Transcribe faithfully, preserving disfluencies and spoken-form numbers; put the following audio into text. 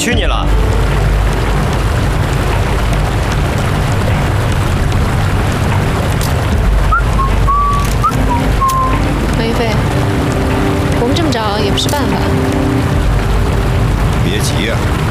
屈你了。 梅飞，我们这么找也不是办法。 别急啊。